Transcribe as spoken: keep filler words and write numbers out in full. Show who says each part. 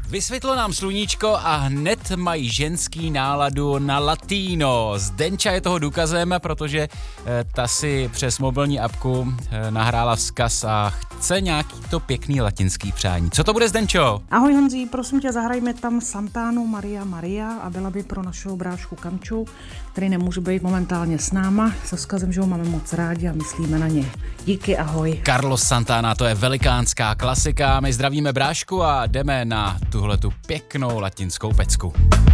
Speaker 1: Vysvětlo nám sluníčko a hned mají ženský náladu na latino. Zdenča je toho důkazem, protože eh, ta si přes mobilní apku eh, nahrála vzkaz a chce nějaký to pěkný latinský přání. Co to bude, Zdenčo?
Speaker 2: Ahoj Honzí, prosím tě, zahrajme tam Santánu Maria Maria a byla by pro našeho brášku Kamču, který nemůže být momentálně s náma, se vzkazem, že ho máme moc rádi a myslíme na ně. Díky, ahoj.
Speaker 1: Carlos Santana, to je velikánská klasika. My zdravíme brášku a jdeme na tuhletu pěknou latinskou pecku.